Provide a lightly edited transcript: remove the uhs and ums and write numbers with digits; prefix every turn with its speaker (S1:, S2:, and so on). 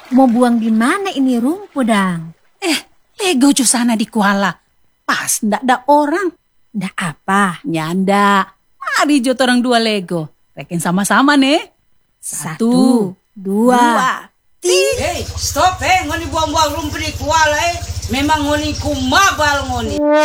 S1: Mau buang di mana ini rumput, Dang?
S2: Lego jo sana di Kuala. Pas ndak ada orang.
S1: Ndak apa?
S2: Nyanda. Mari jo orang dua Lego. Reken sama-sama nih.
S1: 1, 2, 3.
S3: Hei, stop ngoni buang-buang rumput di Kuala Memang ngoni kumabal ngoni.